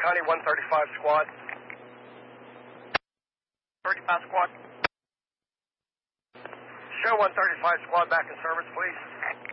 County 135 squad. 35 squad. Show 135 squad back in service, please.